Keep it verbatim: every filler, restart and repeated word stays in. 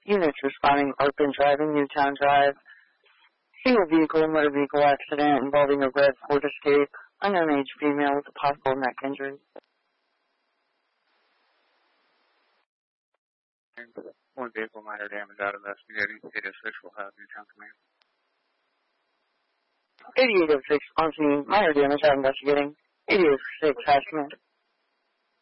Units responding, Oakland driving, Newtown Drive. Single vehicle, motor vehicle accident involving a red Ford Escape. Unknown age female with a possible neck injury. One vehicle, minor damage out investigating. eight oh six will have Newtown Command. eighty-eight oh six on scene, minor damage out investigating. eighty-eight oh six has command.